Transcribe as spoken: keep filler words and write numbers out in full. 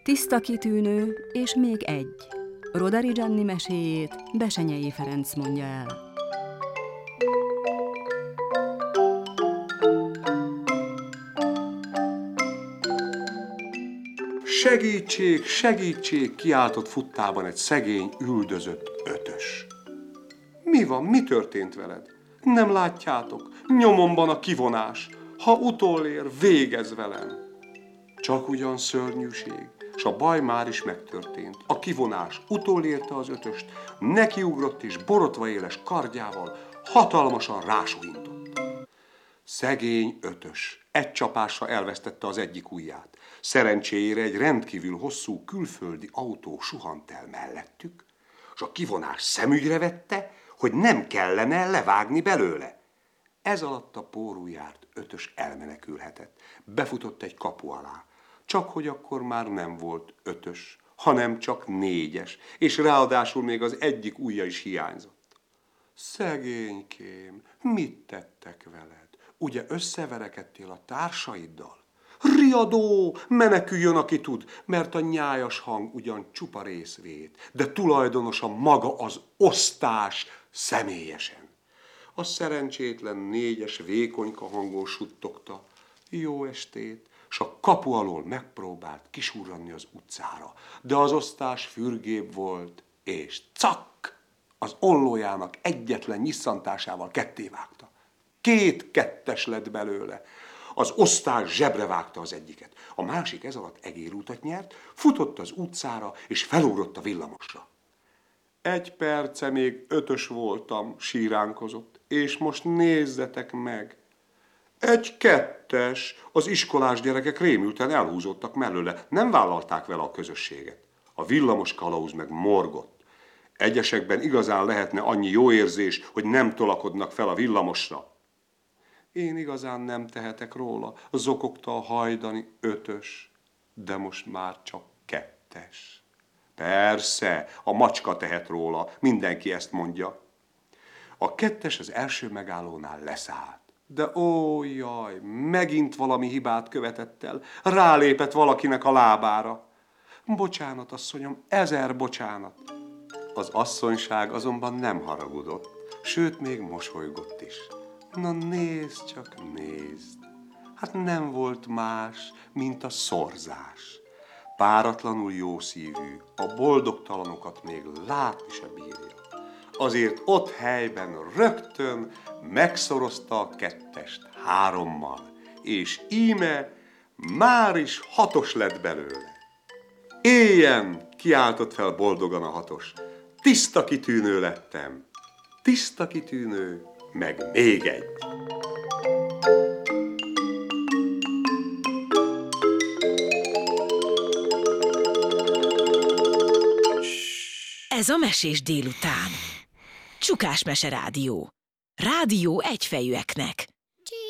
Tiszta kitűnő, és még egy. Rodari Gianni meséjét Besenyei Ferenc mondja el. Segítség, segítség, kiáltott futtában egy szegény, üldözött ötös. Mi van, mi történt veled? Nem látjátok? Nyomomban a kivonás. Ha utolér, végez velem. Csak ugyan szörnyűség, s a baj már is megtörtént. A kivonás utolérte az ötöst, nekiugrott és borotva éles kardjával hatalmasan rásuhintott. Szegény ötös egy csapásra elvesztette az egyik ujját. Szerencséjére egy rendkívül hosszú külföldi autó suhant el mellettük, és a kivonás szemügyre vette, hogy nem kellene levágni belőle. Ez alatt a pórujjárt ötös elmenekülhetett. Befutott egy kapu alá. Csak hogy akkor már nem volt ötös, hanem csak négyes, és ráadásul még az egyik ujja is hiányzott. Szegénykém, mit tettek veled? Ugye összeverekedtél a társaiddal? Riadó, meneküljön, aki tud, mert a nyájas hang ugyan csupa részvét, de tulajdonosa maga az osztás személyesen. A szerencsétlen négyes vékonyka hangon suttogta, jó estét, s a kapu alól megpróbált kisurranni az utcára, de az osztás fürgébb volt, és cakk, az ollójának egyetlen nyisszantásával kettévágta. Két kettes lett belőle. Az osztás zsebre vágta az egyiket. A másik ez alatt egérútat nyert, futott az utcára, és felugrott a villamosra. Egy perce még ötös voltam, síránkozott, és most nézzetek meg. Egy kettes, az iskolás gyerekek rémülten elhúzódtak mellőle, nem vállalták vele a közösséget. A villamos kalauz meg morgott. Egyesekben igazán lehetne annyi jó érzés, hogy nem tolakodnak fel a villamosra. Én igazán nem tehetek róla, zokogta a hajdani ötös, de most már csak kettes. Persze, a macska tehet róla, mindenki ezt mondja. A kettes az első megállónál leszállt. De ó, jaj, megint valami hibát követett el, rálépett valakinek a lábára. Bocsánat, asszonyom, ezer bocsánat. Az asszonyság azonban nem haragudott, sőt, még mosolygott is. Na nézd, csak nézd. Hát nem volt más, mint a szorzás. Páratlanul jószívű, a boldogtalanokat még látni se bírja. Azért ott helyben rögtön megszorozta a kettest hárommal, és íme már is hatos lett belőle. Éljen, kiáltott fel boldogan a hatos. Tiszta kitűnő lettem. Tiszta kitűnő, meg még egy. Ez a Mesés délután. Csukás Mese Rádió. Rádió egyfejűeknek.